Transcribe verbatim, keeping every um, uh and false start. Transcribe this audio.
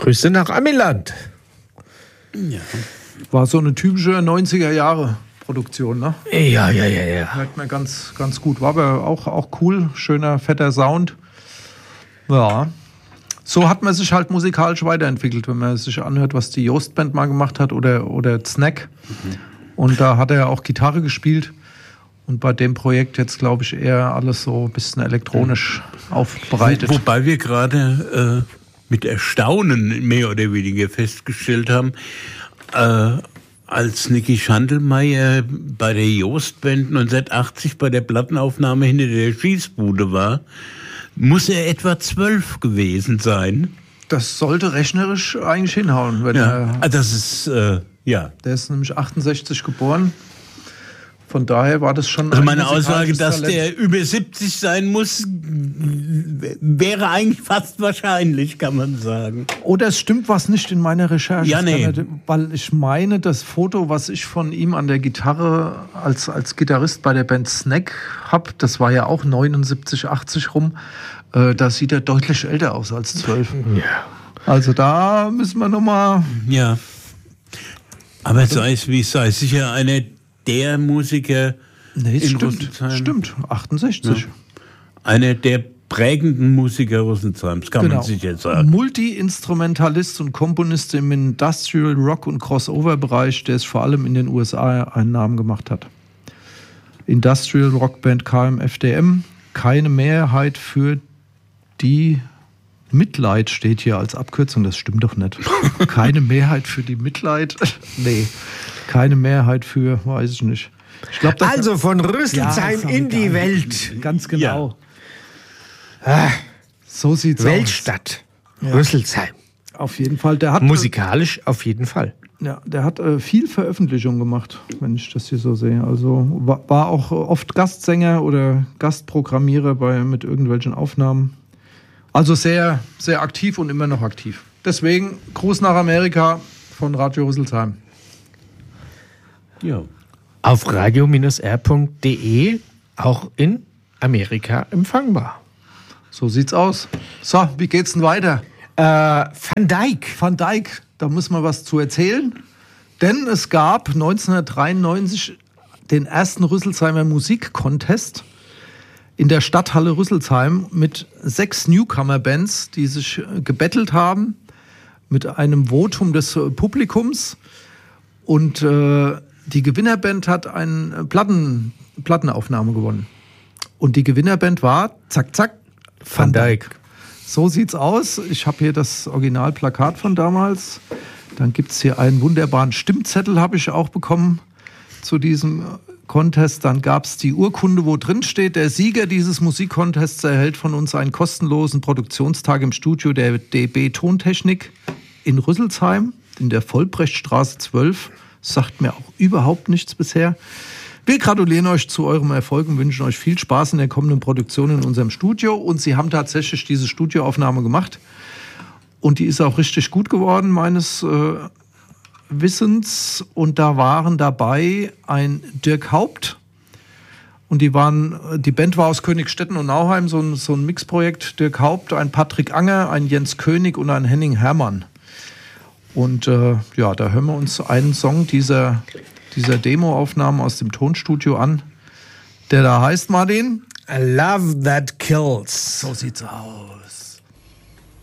Grüße nach Amiland. Ja. War so eine typische neunziger-Jahre-Produktion, ne? Ja, ja, ja, ja. Merkt man ganz, ganz gut. War aber auch, auch cool. Schöner, fetter Sound. Ja. So hat man sich halt musikalisch weiterentwickelt, wenn man sich anhört, was die Jost Band mal gemacht hat oder, oder Snack. Mhm. Und da hat er auch Gitarre gespielt. Und bei dem Projekt jetzt, glaube ich, eher alles so ein bisschen elektronisch mhm. aufbereitet. Wo, wobei wir gerade äh, mit Erstaunen mehr oder weniger festgestellt haben, äh, als Niki Schandelmeier bei der Jost Band neunzehnhundertachtzig bei der Plattenaufnahme hinter der Schießbude war, muss er etwa zwölf gewesen sein. Das sollte rechnerisch eigentlich hinhauen. Wenn ja, er, das ist, äh, ja. Der ist nämlich achtundsechzig geboren. Von daher war das schon. Also meine Aussage, dass Talent. Der über siebzig sein muss, wäre eigentlich fast wahrscheinlich, kann man sagen. Oder es stimmt was nicht in meiner Recherche. Ja, nee. Nicht, weil ich meine, das Foto, was ich von ihm an der Gitarre als, als Gitarrist bei der Band Snack habe, das war ja auch neunundsiebzig, achtzig rum, äh, da sieht er deutlich älter aus als zwölf. Ja. Also da müssen wir nochmal. Ja. Aber sei es wie es sei, sicher eine der Musiker nee, in stimmt, Rüsselsheim. Stimmt, achtundsechzig. Ja. Einer der prägenden Musiker Rüsselsheims, kann genau. man sicher sagen. Multi-Instrumentalist und Komponist im Industrial Rock und Crossover-Bereich, der es vor allem in den U S A einen Namen gemacht hat. Industrial Rock Band K M F D M, keine Mehrheit für die Mitleid steht hier als Abkürzung, das stimmt doch nicht. Keine Mehrheit für die Mitleid? Nee, keine Mehrheit für, weiß ich nicht. Ich glaub, also von Rüsselsheim ja, in die Welt. Ganz genau. Ja. Ah, so sieht's Weltstadt. aus. Weltstadt. Rüsselsheim. Ja. Auf jeden Fall. Der hat, musikalisch auf jeden Fall. Ja, der hat äh, viel Veröffentlichungen gemacht, wenn ich das hier so sehe. Also war, war auch oft Gastsänger oder Gastprogrammierer bei, mit irgendwelchen Aufnahmen. Also sehr, sehr aktiv und immer noch aktiv. Deswegen Gruß nach Amerika von Radio Rüsselsheim. Ja. Auf radio Bindestrich r Punkt d e auch in Amerika empfangbar. So sieht's aus. So, wie geht's denn weiter? Äh, Van Dyck. Van Dyck, da muss man was zu erzählen. Denn es gab neunzehnhundertdreiundneunzig den ersten Rüsselsheimer Musikcontest in der Stadthalle Rüsselsheim mit sechs Newcomer-Bands, die sich gebettelt haben mit einem Votum des Publikums. Und äh, die Gewinnerband hat eine Platten, Plattenaufnahme gewonnen. Und die Gewinnerband war, zack, zack, Van Dyck. So sieht's aus. Ich habe hier das Originalplakat von damals. Dann gibt es hier einen wunderbaren Stimmzettel, habe ich auch bekommen zu diesem Contest. Dann gab es die Urkunde, wo drin steht, der Sieger dieses Musikcontests erhält von uns einen kostenlosen Produktionstag im Studio der D B Tontechnik in Rüsselsheim, in der Vollbrechtstraße zwölf. Sagt mir auch überhaupt nichts bisher. Wir gratulieren euch zu eurem Erfolg und wünschen euch viel Spaß in der kommenden Produktion in unserem Studio. Und sie haben tatsächlich diese Studioaufnahme gemacht. Und die ist auch richtig gut geworden, meines äh, Wissens. Und da waren dabei ein Dirk Haupt. Und die waren, die Band war aus Königstetten und Nauheim, so ein, so ein Mixprojekt. Dirk Haupt, ein Patrick Anger, ein Jens König und ein Henning Hermann. Und äh, ja, da hören wir uns einen Song dieser, dieser Demo-Aufnahmen aus dem Tonstudio an, der da heißt, Martin? A Love That Kills. So sieht's aus.